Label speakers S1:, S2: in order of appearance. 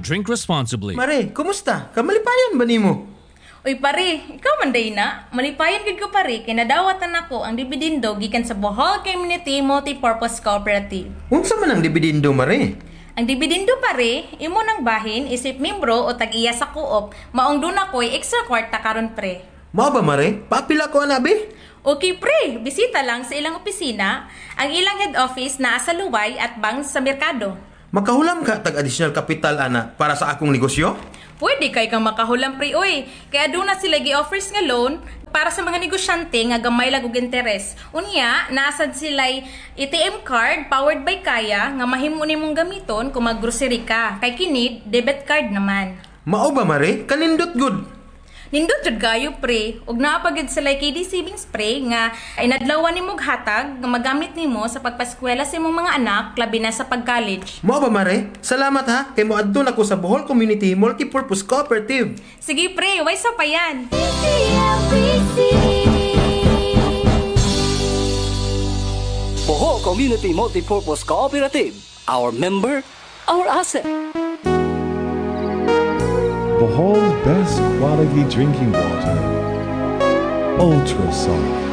S1: Drink responsibly.
S2: Mare, kumusta? Kamalipayan ba nimo?
S3: Uy pare, ikaw man day na. Malipayan gid ko pare kay nadawatan ako ang dibidindo gikan sa Bohol Community Multipurpose Cooperative.
S2: Unsa man ang dibidindo, Mare?
S3: Ang dibidindo pare, imo nang bahin isip membro o tag-iya sa co-op, maong doon ako'y extra kwarta karon pre.
S2: Mao ba, Mare? Papila ko anabi?
S3: Okay pre, bisita lang sa ilang opisina, ang ilang head office naa sa Luway at Bangs sa Merkado.
S2: Makahulam ka tag additional capital ana para sa akong negosyo?
S3: Pwede kay kang makahulam pre oy, kaya doon na sila gi-offers nga loan para sa mga negosyante nga gamay lag og interes. Unya, naasad sila'y ATM card powered by Kaya nga mahimo nimong gamiton kung maggrocery ka. Kay kini debit card naman.
S2: Mao ba, Mare? Kanindot good.
S3: Nindot jud gayo pre, ug naa pa gid sila KD saving spray nga inadlawan nimong hatag nga magamit nimo sa pagpaskwela sa imong mga anak labi na sa pag-college.
S2: Mao ba, Mare? Salamat ha, kay moadto nako sa Bohol Community Multipurpose Cooperative.
S3: Sige pre, way sa pa yan.
S4: Bohol Community Multipurpose Cooperative. Our member, our asset.
S5: Bohol's best quality drinking water. Ultra Soft.